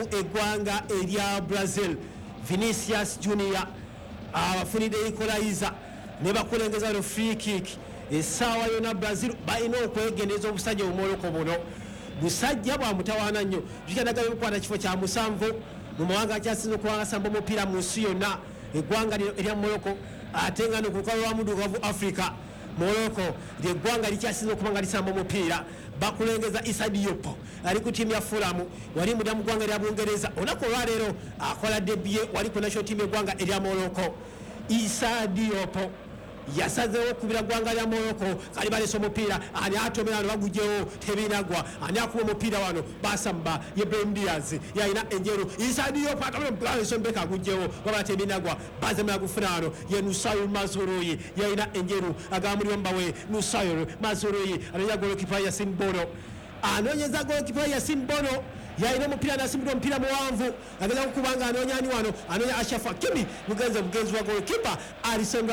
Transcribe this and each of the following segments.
eggwanga erya Brazil Vinicius Junior abafunidde equalizer ne bakulengeza no free kick essaawa yonna Brazil balina okwegendeza obusajja mu Morocco buno busajja bwa mutawaana nnyo tukyandagala okukwata kifo kya 7 mu mawanga akyasinza okuwanga samba omupiira mu nsi yonna eggwanga erya Morocco ate nga nokulukalu lwa muddugavu Africa Morocco lyeggwanga likyasinza okuba nga lisamba omupiira bakulengeza Issa Diop ali ku tiimu ya Fulham wali muda mu ggwanga erya Bungereza olunaku olwaleero akola debye wali ku national team eggwanga erya Morocco Issa Diop yasazeewo okubira ggwanga lya Morocco kali balesa omupiira ani atomera wano bagugyewo tebinagwa ani akuba omupiira wano basamba ye Brahim Diaz yalina enjeru Issa Diop atomera omupiira balesa omupiira agugyewo wabala tebinagwa bazemera gufuna wano ye Nusayr Mazraoui yalina enjeru agamuliro mbawe Nusayr Mazraoui anonya golokipa Yassine Bono anonyeza golokipa Yassine Bono yalina omupiira nasimbira omupiira muwanvu agenda kukubanga anoonyani wano anonya Achraf Hakimi mugenzi wa golokipa Alisson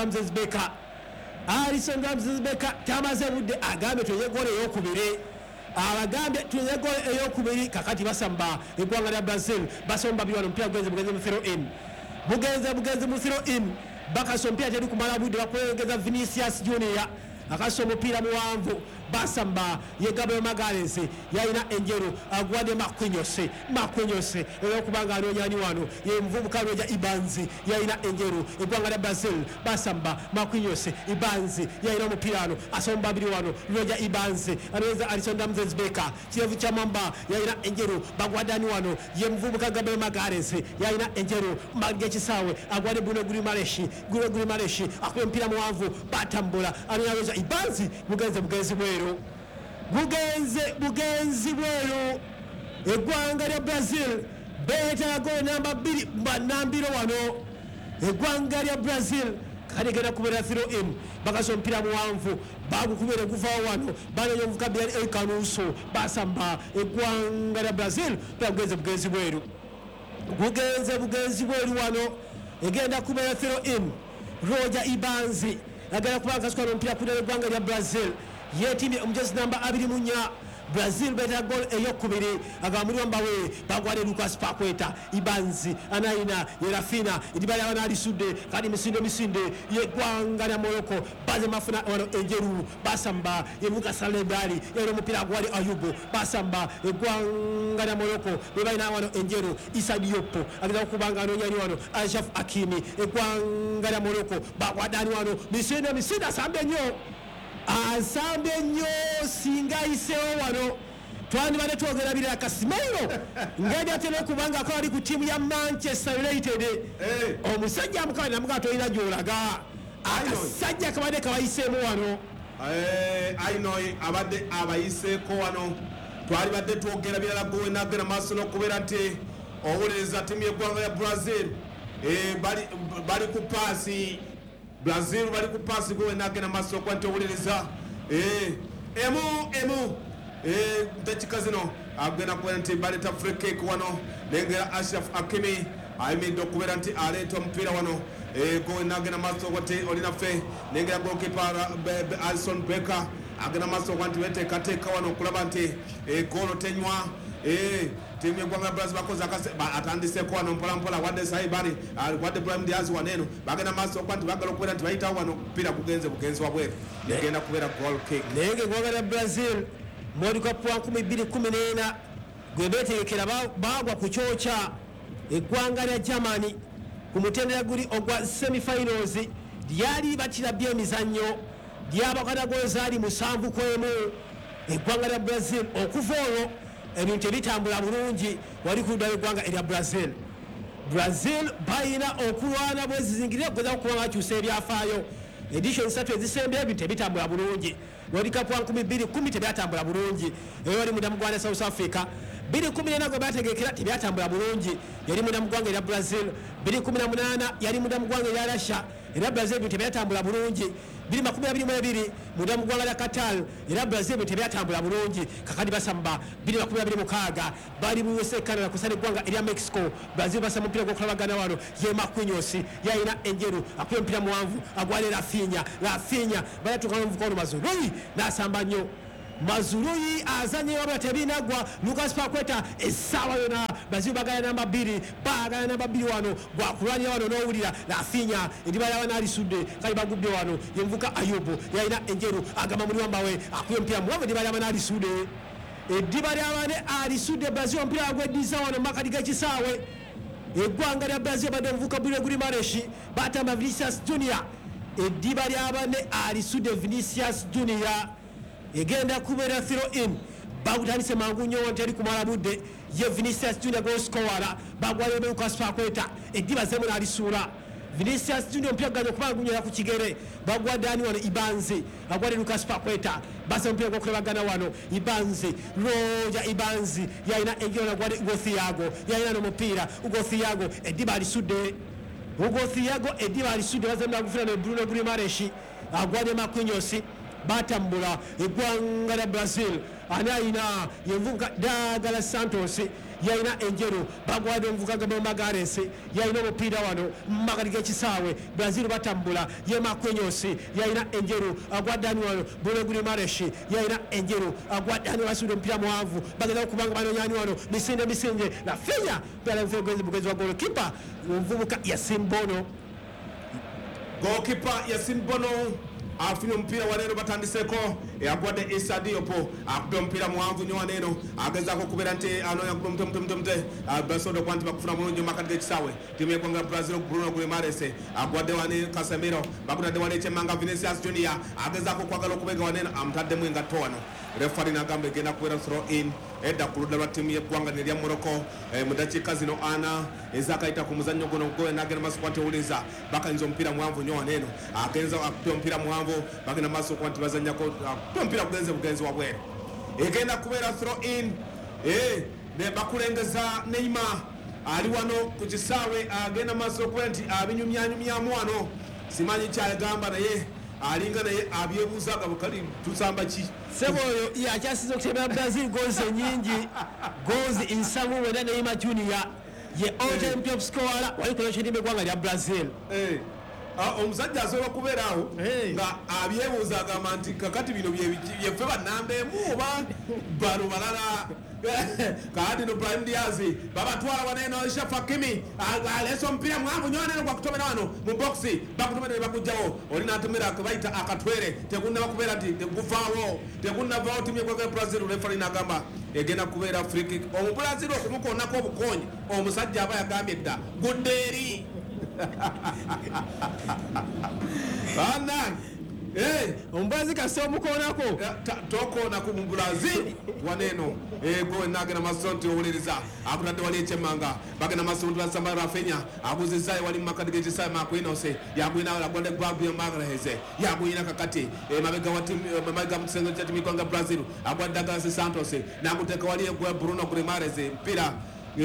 Ramsey Becker tamaze budde agambe tuye gole eyokubiri abagambye tuye gole eyokubiri kakati basamba eggwanga lya Brazil basomba biwano omupiira gugenze mu throw in bugenze mu throw in bakasa omupiira teri kumala budde bakwengeza Vinicius Junior akasa omupiira muwanvu basamba ye Gabriel Magalhaes yalina enjeru agwadde Marquinhos eyokubanga anoonyani wano ye muvubuka anoja Ibanzi yalina enjeru eggwanga lya Brazil basamba Marquinhos Ibanzi yalina omupiira wano asomba abiri wano noja Ibanzi anoweza Alisson Ramsey Becker kirevu kya mamba yalina enjeru bagwaddani wano ye muvubuka Gabriel Magalhaes yalina enjeru mbalge kisaawe agwadde Bruno Guimaraes akuba omupiira muwanvu batambula anoja Ibanzi bugenzi bweru eggwanga lya Brazil beetala gole namba 2 banambiro wano eggwanga lya Brazil kaligenda kubera throw in bakasa omupiira muwanvu bagukubira guvaawo wano banonya omuvuka Bilal Kanuso basamba eggwanga lya Brazil bugenzi bweru wano egenda kubera throw in Roger Ibanzi agenda kubanga kasukana omupiira kudala eggwanga lya Brazil yetimye omujezi namba 24 Brazil beta gol eyokubiri agamuliro mbawe bagwade Lucas Paqueta Ibanzi anaina Yerafina idibali abana alisudde kadi misinde yeggwanga lya Morocco baze mafuna wano enjeru basamba yebuka Salebali yero mupira gwali Ayubu basamba eggwanga lya Morocco bebalina wano enjeru Issa Diop agenda kubanga anonyani wano Achraf Hakimi eggwanga lya Morocco bagwadani wano misinde asambe nnyo singa isewo wano twandibadde twogera bira Casemiro ngende atera okubanga akola ali ku tiimu ya Manchester United omusajja amukaba namuga tolina gyolaga akasajja kabadde kabayiseemu wano abadde abayiseeko wano twalibadde twogera birala gwe nagera maaso n'okubeera nti owuliriza tiimu y'eggwanga ya Brazil bali ku paasi Brazil bali ku paasi gwe nagenda maaso okuba nti owuliriza emu dakika zino agenda kubeera nti baleeta free kick wano nengera Achraf Hakimi ayimiridde okubeera nti aleeta omupiira wano gwe nagenda maaso okuba nti olinaffe nengera goalkeeper Alisson Becker agenda maaso okuba nti beteekateeka wano okulaba nti goolo tenywa timu y'eggwanga ya Brazil bakoze atandiseko wano mpolampola wadde Saibari wadde Brahim Diaz waneno bagenda maaso okuba nti bagala okubeera nti bayitawo wano omupiira bugenzi wabweru egenda kubeera goal kick naye ng'eggwanga lya Brazil World Cup 2014 gwe beetegekera bagwa ku kyokya eggwanga lya Germany ku mutendera guli ogwa semi-finals lyali bakirabye emizannyo lyabakana gol zaali 7-1 eggwanga lya Brazil okuva olwo ebintu ebitambula bulungi wali ku ddala eggwanga erya Brazil bayina okulwana bwezizingirira okugezaako kuba bakyusa ebyafaayo edition 3 ezisembeyo ebintu ebitambula bulungi World Cup 2010 tebyatambula bulungi eyo wali munda mugwanda South Africa 2014 gwe bategekera tebyatambula bulungi yali munda mugwanga erya Brazil 2018 yali munda mugwanga erya Russia era Brazil bintu tebyatambula bulungi 2022 munda mugwanga lya Qatar era Brazil bintu tebyatambula bulungi kakati basamba 2026 bali buwese Canada kusana eggwanga erya Mexico Brazil basamba mpira gwokulabagana wano ye Marquinhos yalina enjeru akuye mpira muwanvu agwale Rafinha bayatuka n'omuvuka ono Mazraoui n'asamba nnyo Mazuluyi azanye wabula tebinagwa. Lucas Paqueta essaawa yona Brazil bagala namba 2 bagala namba 2 wano gwakulwanya wano n'owulira Rafinha ediba yawana alisudde kali bagubbe wano yemvuka Ayubu yalina enjeru agamba muli wambawe akuye mpira muwanvu ediba yawana alisudde ediba lyabane alisudde Brazil ompira agweddiza wano makati g'ekisaawe eggwanga lya Brazil badde omuvuka bwire guli Mareshi batamba Vinicius Junior ediba lyabane alisudde Vinicius Junior egenda kubeera throw in bagutandise mangu nnyo nteri kumala budde ye Vinicius Junior goal scorer bagwayo Lucas Paqueta ediba zemu nalisuula Vinicius Junior mpira gano kumangu nnyo ku kigere bagwadde ani wano Ibanzi agwadde Lucas Paqueta basa mpira gwokulabagana wano Ibanzi Roja Ibanzi yalina enjona gwadde Hugo Thiago yalina n'omupiira Hugo Thiago ediba alisudde Hugo Thiago ediba alisudde bazemba gufuna ne Bruno Guimaraes agwadde Marquinhos batambula eggwanga lya Brazil ani ayina yenvuka Douglas Santos yalina enjeru bagwadde omuvuka Gabriel Magalhaes yalina omupiira wano makati g'ekisaawe Brazil batambula ye Marquinhos yalina enjeru agwadde ani wano Bruno Guimaraes yalina enjeru agwadde ani basudde omupiira muwanvu bagenda okubanga banonyani wano misinde Rafinha mpira bugezi wa goalkeeper omuvubuka Yasin Bono goalkeeper Yasin Bono afuna omupiira waneeno batandiseko agwadde Issa Diop akubye omupiira muwanvu nnyo waneeno agezaako okubeera nti anonya mute basobola okuba nti bakufuna mulungi makati g'ekisaawe tiimu y'eggwanga Brazil Bruno Guimaraes agwadde wane Casemiro bakutadde wane ekyemmanga Vinicius Junior agezaako okwagala okubega waneeno amutaddemu engatto wano refari nagamba egenda kubeera throw in edda ku ludda lwa ttiimu y'eggwanga nerya Morocco mu dakiika zino ana ezakayita ku muzannyo guno gwe nagenda maaso kuba nti owuliza bakanyuza omupiira muwanvu nnyo waneeno agenza akupya omupiira muwanvu bagenda maaso kuba nti bazannyako akupya omupiira bugenzi wabweru egenda kubeera throw in ne bakulengeza Neymar ali wano ku kisaawe agenda maaso okuba nti abinyumyanyumyamu wano simanyi kyagamba naye alinga naye abyebuuzaga bukali tusamba ki seboyo yakyasiza okutebera Brazil goals nyingi goals insamu wena Neymar Junior ye all-time top scorer wali kuno kyetimu eggwanga lya Brazil omusajja asobola kubeeraawo nga abyebuuza agamba nti kakati bino byeffe bannamba emu oba bano balala kaati no Brahim Diaz babatwala waneeno Achraf Hakimi aleese omupiira muwanvu nnyo waneeno gwakutobera wano mu boxi bakutobera ne bakugjawo oli n'atomera kebayita akatwere tegunnaba kubeera nti teguvaawo tegunnavaawo tiimu y'eggwanga Brazil refari n'agamba egenda kubeera free kick omubrazil okumukoonako obukonyi omusajja aba yagambye dda gudde eri bannange omubrazil kasi omukoonako tokoonako mu Brazil waneeno gwe nagenda maaso nti owuliriza akutadde wali ekyemmanga bagenda maaso nti basamba Rafinha aguzizaayo wali mu makati g'ekisaawe Marquinhos yagwina agwadde Gabriel Magalhaes yagwina kakati mabega mu kisenge kya tiimu y'eggwanga Brazil agwadde Douglas Santos naguteeka wali egwa Bruno Guimaraes mpira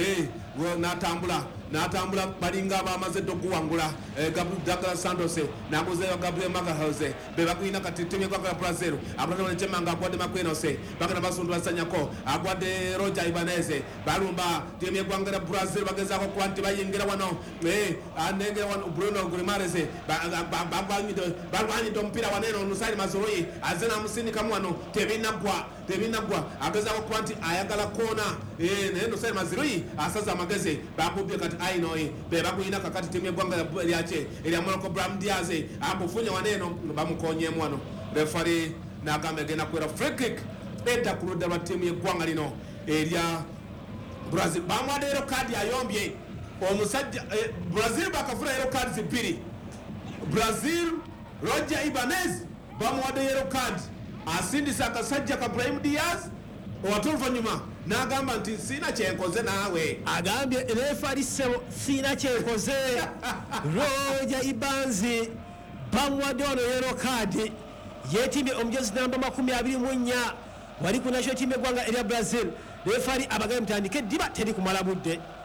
n'atambula balinga abamaze dde okuwangula Douglas Santos naguzeeyo Gabriel Magalhaes be bagwina kati ttiimu y'eggwanga Brazil abulana ekyemmanga agwadde Marquinhos bagenda basundu basanyako agwadde Roja Ibanez balumba ttiimu y'eggwanga lya Brazil bagezaako okuba nti bayingira wano anengera wano Bruno Guimaraes balwanyidde omupiira waneeno Nusayir Mazrui aze namusindikamu wano tebinaggwa agezaako okuba nti ayagala koona naye Nusayir Mazrui asaza amagezi bakubye kati ainoyi be bagwina kakati tiimu y'eggwanga lyakye erya Morocco Brahim Diaz amufunye waneeno bamukonyeemu wano refari n'agamba egenda kubeera free kick edda ku ludda lwa ttiimu y'eggwanga lino erya Brazil bamuwadde yero kaadi ayombye omusajja Brazil bakafuna yero kaadi zibiri Brazil Roja Ibanez bamuwadde yero kaadi asindisa akasajja ka Brahim Diaz owatoluvannyuma n'agamba nti siina kyenkoze naawe agambye refari sebo siina kyenkoze Roja Ibanzi bamuwadde wano yero kaadi yeetimbye omujezi namba 24 wali ku national tiimu y'eggwanga erya Brazil refari abagambye mutandike eddiba teri kumala budde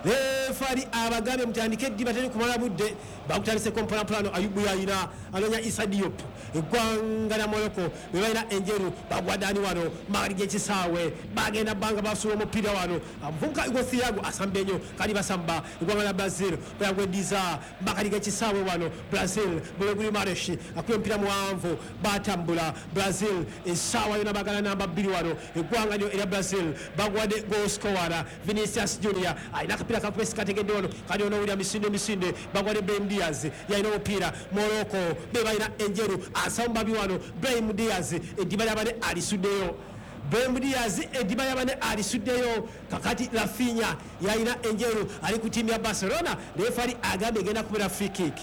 refari abagambye mutandike eddiba teri kumala budde bakutandiseko mpolampolano Ayubu yayina anonya Issa Diop eggwanga lya Morocco be balina enjeru bagwadani wano magali gekisaawe bagenda banga basuula omupiira wano amuvubuka Igor Thiago asamba ennyo kali basamba eggwanga lya Brazil bweyagweddiza magali gekisaawe wano Brazil Buloguli Mareshi akuye omupiira muwanvu batambula Brazil essaawa yona bagala namba 2 wano eggwanga lyo erya Brazil bagwadde goal scorer Vinicius Junior alina akapira kapesi kategedde wano kali ono William misinde bagwadde Brahim Diaz yalina omupiira Morocco be balina enjeru asamba biwano Brahim Diaz eddiba lyabane alisuddeyo Brahim Diaz eddiba lyabane alisuddeyo kakati Rafinha yalina enjeru ali ku tiimu ya Barcelona refari agambe egenda kubeera free kick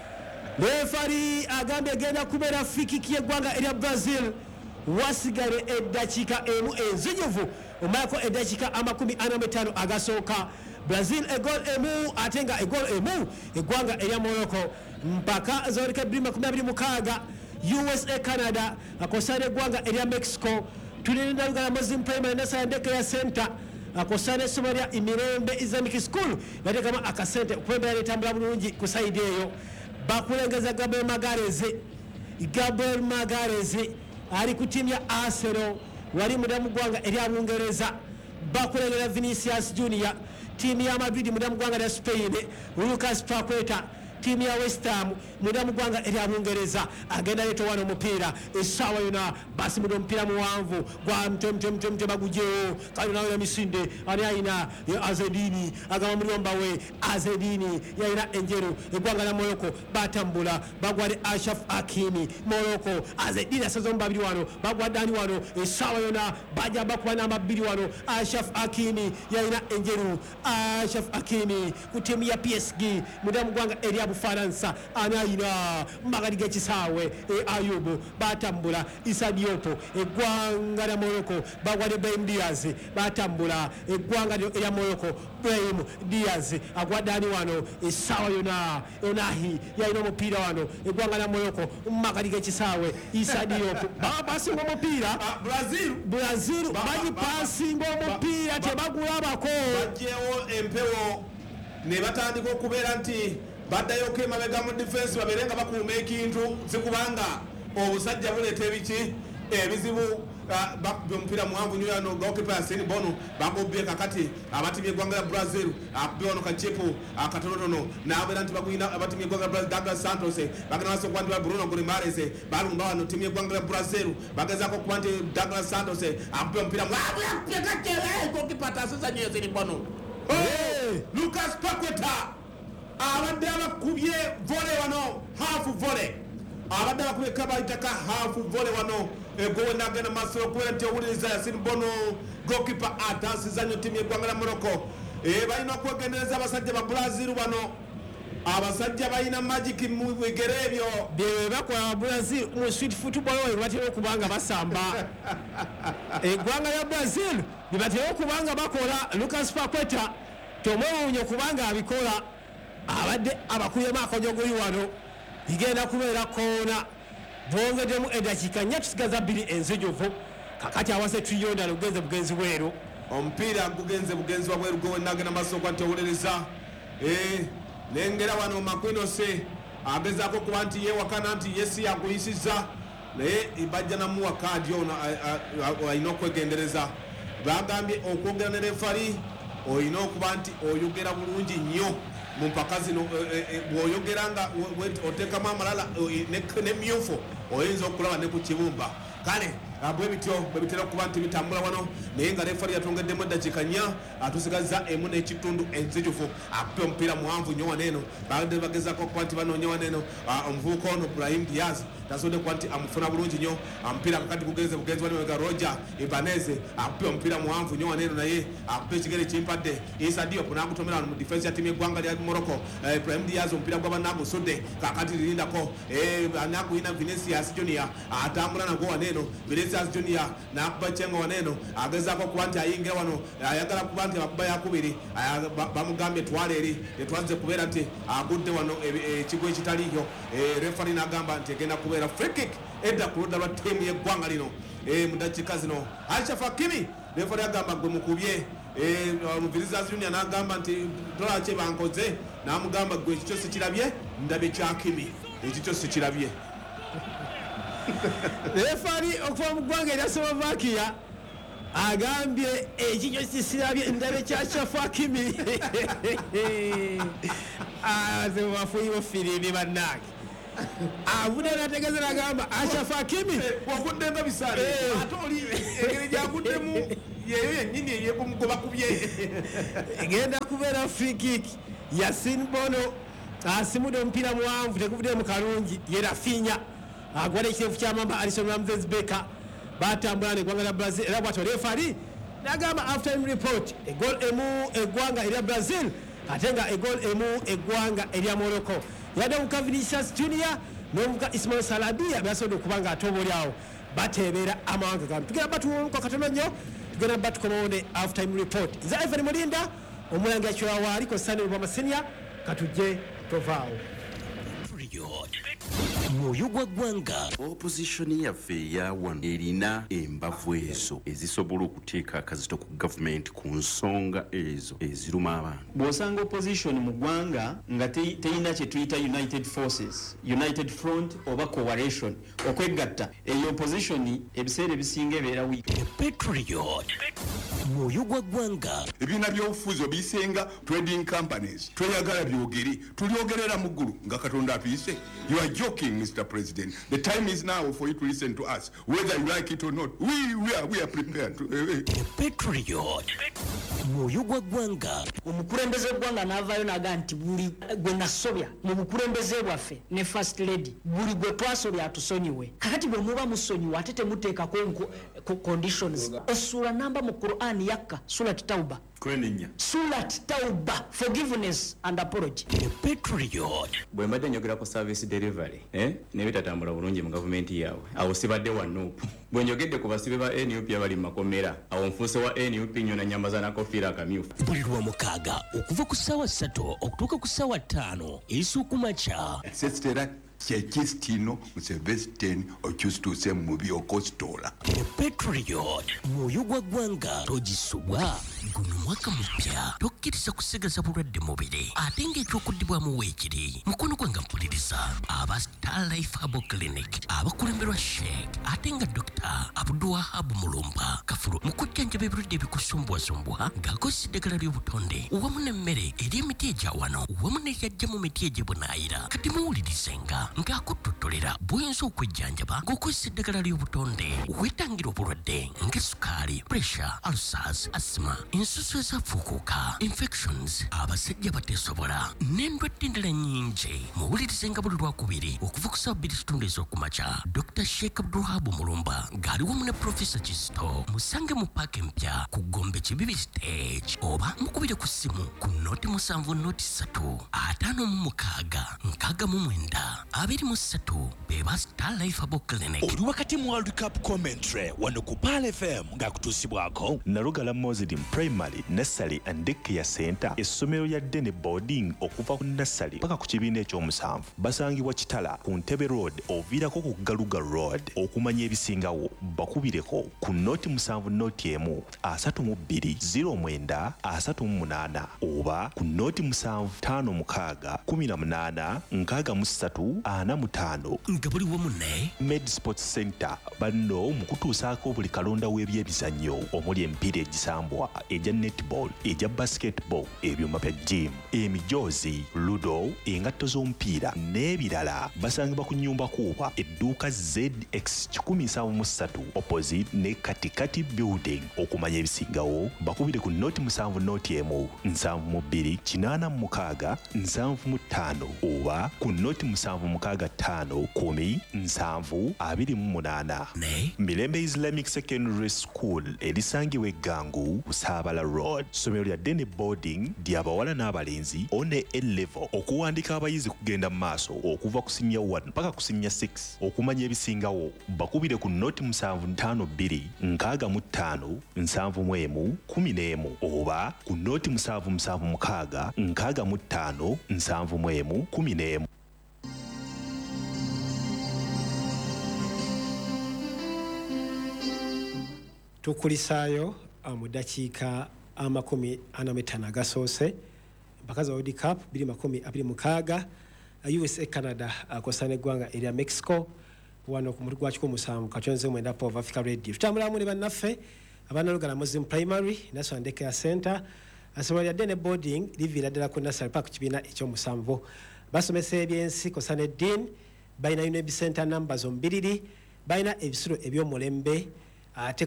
refari agambe egenda kubeera free kick yeggwanga erya Brazil wasigale eddakiika emu enzijuvu omalako eddakiika 45 agasooka Brazil egol emu ate nga egol emu eggwanga erya Morocco mpaka zaoleka 26 USA Canada akosana eggwanga erya Mexico tulinda Lugala Muslim Primary Nasandeke ya Center akosana Somalia Imirembe Islamic School yatekama akasente okwembera netambula bulungi ku side eyo bakulengeza Gabriel Magalhaes ali ku tiimu ya Arsenal wali mudamu gwanga erya Bungereza bakulengera Vinicius Junior tiimu ya Madrid mudamu gwanga erya Spain Lucas Paqueta tiimu ya West Ham mudamu gwanga erya Bungereza agenda leto wano omupiira essaawa yona basimuda omupiira muwanvu gwa mtemtemtemte bagujeo kali nawe ya misinde ani ayina Azedini agamba mulomba we Azedini yayina enjeru eggwanga lya Morocco batambula bagwade Ashraf Hakimi Morocco Azedini asaza mu babiri wano bagwadani wano essaawa yona bajja bakuba namba 2 wano Ashraf Hakimi yayina enjeru Ashraf Hakimi ku tiimu ya PSG mudamu gwanga erya Bufaransa anayina magali gekisaawe Ayubu batambula Issa Diop eggwanga lya Morocco bagwade Brahim Diaz batambula eggwanga lya Morocco Brahim Diaz agwadani wano essaawa yona onahi yayina omupiira wano eggwanga lya Morocco magali gekisaawe Issa Diop basinga omupiira Brazil bagipasinga omupiira tebagulabako bajjewo empewo ne batandika okubeera nti baddayo ke mabega mu defense baberenga bakuuma ekintu zikubanga obusajja buleeta ebiki ebizibu omupiira muwanvu nyo yano goalkeeper Yasin Bono bagobye kakati abatimye eggwanga lya Brazil akubye wano kacepu akatonotono nabeera nti bagwina abatimye eggwanga lya Brazil Douglas Santos bagenda baso kwandibwa Bruno Guimaraes balumba wano timu eggwanga lya Brazil bagezaako okuba nti Douglas Santos akubye omupiira goalkeeper atasuza nyo Yasin Bono Lucas Paqueta abadde abakubye volley wano half volley abadde abakubye kabayitaka half volley wano egowe nagenda maaso okubeera nti owuliriza Yasin Bono goalkeeper atasiza nnyo tiimu yeggwanga lya Morocco balina okwegendereza abasajja ba Brazil wano abasajja balina magic mu bigere ebyo bye bakola Brazil mu street football we batera okubanga basamba eggwanga lya Brazil bye batera okubanga bakola Lucas Paqueta tomwewuunye kubanga abikola abadde abakuyemu akonyogoli wano bigenda kubeera koona bongeddemu eddakiika 4 tusigaza 2 enzijuvu kakati awase tuyonda lugenze bugenzi bweru omupiira gugenze bugenzi wabweru gwe nagenda masoko nti owuliriza nengera wano Makwinose agezaako okuba nti yeewakana nti yesi yakuyisiza naye bajja namuwa kaadi ono alina okwegendereza bagambye okwogera ne refari olina okuba nti oyogera bulungi nnyo mu mpaka zino bw'oyogera nga oteekamu amalala nemyufu oyinza okulaba ne ku kibumba kale bwe bityo bwe bitera okuba nti bitambula wano naye nga refari yatongeddemu eddakiika 4 atusigazza emu n'ekitundu enzijuvu akupe omupiira muwanvu nnyo waneeno badde bagezaako okuba nti banoonya waneeno omuvubuka ono Brahim Diaz tasobodde kuba nti amufuna bulungi nnyo omupiira kakati gugenze bugenzi waneega Roger Ibanez akupe omupiira muwanvu nnyo waneeno naye akupe ekigere kimpadde Issa Diop n'agutomera wano mu defense ya tiimu yeggwanga lya Morocco Brahim Diaz omupiira gw'abanna agusudde kakati lirindako anaguyina Vinicius Junior atambula nagwo waneeno Vinicius Junior nakuba chengo waneeno agezaako okuba nti ayingira wano ayagala kuba nti abakuba yakubiri bamugambye twale eri tetwanze kubeera nti agudde wano ekigo ekitaliyo refari n'agamba nti egenda kubeera free kick edda ku ludda lwa ttiimu yeggwanga lino mu ddakiika zino Ashraf Hakimi refari agamba gwe mukubye Vinicius Junior n'agamba nti tolaki bankoze, n'amugamba gwe ekikyo sikirabye ndabye kyakimi ekikyo sikirabye. Refari okuva mu ggwanga erya Slovakia agambye ekikyo kisirabye ndabye kyakyafu Hakimi. Bafuyibo firimbi bannange avude nategeze nagamba akyafu Hakimi wagudde nga bisaale ate oli engeri gyaguddemu yeyo yennyini eyekumugoba kubye. genda kubeera free kick. Yasin Bono asimudde omupiira muwanvu teguvuddemu kalungi ye Rafinha agwala ekirevu kyamamba Alisson Ramsey Becker batambula neggwanga lya Brazil era bwatyo refari nagamba after time report egol emu eggwanga erya Brazil ate nga egol emu eggwanga erya Morocco yadde muka Vinicius Junior n'omuka Ismail Saladia byasobodde okubanga ate obaolyawo bateebeera amawanga gamu. Tugenda batuwonko katono nnyo tugenda batukomawo ne after time report. Nze Ivan Mulinda omulangira kyowawaali ko Sani Rubamasinya katujje tovaawo. Mwoyo gwa ggwanga opposition yaffe eyawamu erina embavu ezo ezisobola okuteeka akazito ku gavumenti ku nsonga ezo eziruma abantu. Bw'osanga opposition mu ggwanga nga teyina kye tuyita United Forces, United Front oba Coalition okwegatta, eyo opposition ebiseera ebisinga ebeera wiiki. Patriot mwoyo gwa ggwanga ebibiina by'obufuzi obisenga trading companies tweyagala byogere tulyogerera mu ggulu nga Katonda atuyise. You are joking, Mr. President. The time is now for you to listen to us, whether you like it or not. We are prepared to. Patriot mwoyo gwa ggwanga. Omukulembeze gwanga n'avaayo naga nti buli gwe nasobya mu bukulembeze bwaffe ne first lady buli gwe twasobya atusonyiwe. Kakati bwe muba musonyiwe ate temuteekako conditions. Essula namba mu Quran yakka Surat Tauba. Surat Tauba, forgiveness and apology. Patriot Bwe mbadde njogera ku service delivery ne bitatambula bulungi mu gavumenti yaabwe awo sibadde wa NUP. Bwe njogedde ku basibe ba NUP abali mu makomera awo nfuuse wa NUP nnyo na nyambaza na kofiira akamyufu. buli lwamukaaga okuva ku ssaawa 3 okutuuka ku ssaawa 5 ez'okumakya. Sesitera kyekisitino musevesiteni okyusituuse mu mubi okositoola. Patriot mwoyo gwa ggwanga togisubwa. Guno mwaka mupya tokkiriza kusigaza bulwadde mubiri ate ng'ekyokuddibwamu weekiri mukono gwange mpuliriza aba Star Life Herbal Clinic abakulemberwa Sheikh ate nga Dr. Abdulwahab Mulumba Kafulu mu kujjanjaba ebirwadde ebikusumbwasumbwa ng'akozesa eddagala ly'obutonde wamu n'emmere eri emiti egya wano wamu n'eryajja mu miti egyebunaayira kati muwulirizenga ng'akuttotolera bw'oyinza okwejjanjaba ng'okozesa eddagala ly'obutonde weetangira obulwadde ng'essukaali, pressure, ulcers, asthma, ensusu ezafuukuuka, infections, abasajja bateesobola n'endwadde endala nnyingi. Muwulirizenga buli lwakubiri okuva ku ssaawa 2 ez'okumakya. Dr. Sheikh Abdulwahab Mulumba ng'ali wamu ne Professor Kizito. Musange mu paaka empya ku Gombe Kibibi stage oba mukubire ku ssimu ku 07 569 beba Star Life Herbal Clinic. Oli wakati mu World Cup commentary wano ku Pal FM ng'akutuusibwako Nalugala Muslim Primary, Nursery and Daycare Center, essomero lya Dene Boarding okuva ku nursery paka ku kibiina ekyomusanvu. Basangibwa Kitala ku Ntebe Road oviirako ku Galuga Road. Okumanya ebisingawo bakubireko ku 07 32 09 38 oba ku 07 56 18 63 nga buli wamu ne Med Sports Center banno mu kutuusaako buli kalonda w'ebyemizannyo omuli emipiira egisambwa egya netball egya basketball ebyuma bya gym emijoozi ludo engatto z'omupiira n'ebirala. Basangibwa ku nnyumba kuuba edduuka ZX 173 opposite ne Katikati building. Okumanya ebisingawo bakubire ku 07 72 86 75 oba ku 0765 10 728 ne Mirembe Islamic Secondary School erisangibwa Eggangu Busaabala Road. Somero lya Dene Boarding ly'abawala n'abalenzi one A-level. Okuwandiika abayizi kugenda mu maaso okuva ku senior 1 mpaka ku senior 6. Okumanya ebisingawo bakubire ku 0752 65 71 11 oba ku 0776 65 71 11. tukulisaayo mu dakiika 45 agasoose mpaka za World Cup 2026 USA Canada akosana eggwanga erya Mexico wano ku mulimu gwakiko musanvu katonze mwenda of Africa Radio tutambulamu ne bannaffe abanalugana Muslim Primary National Daycare Center asobola dene boarding livira ddala ku National Park kibiina ekyomusanvu basomesa ebyensi kosana eddiini balina UNEB Center numbers ombiriri balina ebisulo ebyomulembe ate